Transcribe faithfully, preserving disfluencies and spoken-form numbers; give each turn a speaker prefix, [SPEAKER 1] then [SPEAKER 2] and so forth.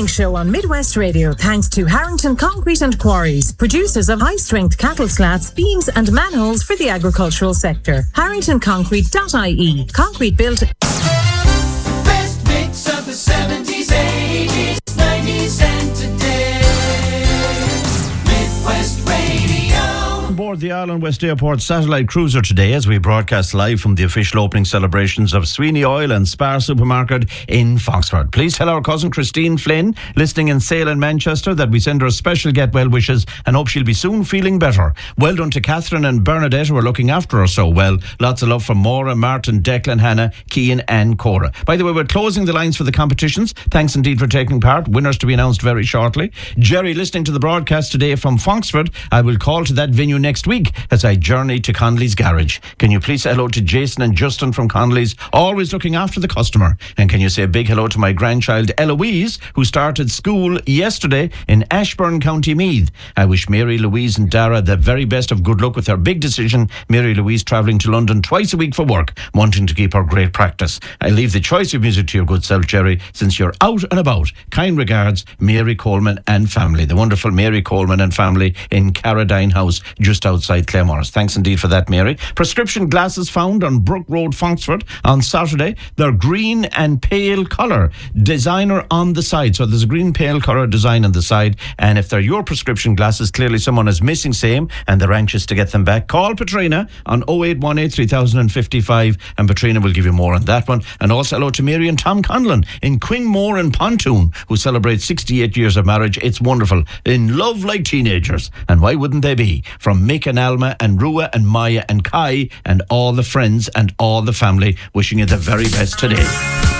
[SPEAKER 1] morning show on Midwest Radio thanks to Harrington Concrete and Quarries, producers of high-strength cattle slats, beams and manholes for the agricultural sector. harrington concrete dot I E. Concrete built.
[SPEAKER 2] Best mix of the seventies, eighties, nineties and today. Midwest Radio.
[SPEAKER 3] Board the Island West Airport satellite cruiser today as we broadcast live from the official opening celebrations of Sweeney Oil and Spar Supermarket in Foxford. Please tell our cousin Christine Flynn, listening in Sale and Manchester, that we send her special get well wishes and hope she'll be soon feeling better. Well done to Catherine and Bernadette, who are looking after her so well. Lots of love from Maura, Martin, Declan, Hannah, Cian and Cora. By the way, we're closing the lines for the competitions. Thanks indeed for taking part. Winners to be announced very shortly. Jerry, listening to the broadcast today from Foxford, I will call to that venue next week as I journey to Connolly's Garage. Can you please say hello to Jason and Justin from Connolly's, always looking after the customer? And can you say a big hello to my grandchild Eloise, who started school yesterday in Ashburn, County Meath. I wish Mary, Louise and Dara the very best of good luck with her big decision. Mary Louise travelling to London twice a week for work, wanting to keep her great practice. I leave the choice of music to your good self, Jerry, since you're out and about. Kind regards, Mary Coleman and family. The wonderful Mary Coleman and family in Caradine House, just outside Claremorris. Thanks indeed for that, Mary. Prescription glasses found on Brook Road, Foxford on Saturday. They're green and pale colour. Designer on the side. So there's a green pale colour design on the side. And if they're your prescription glasses, clearly someone is missing same and they're anxious to get them back. Call Patrina on oh eight one eight, three thousand fifty-five and Patrina will give you more on that one. And also hello to Mary and Tom Conlon in Quingmore and Pontoon, who celebrate sixty-eight years of marriage. It's wonderful. In love like teenagers. And why wouldn't they be? From Mick and Alma and Rua and Maya and Kai and all the friends and all the family, wishing you the very best today.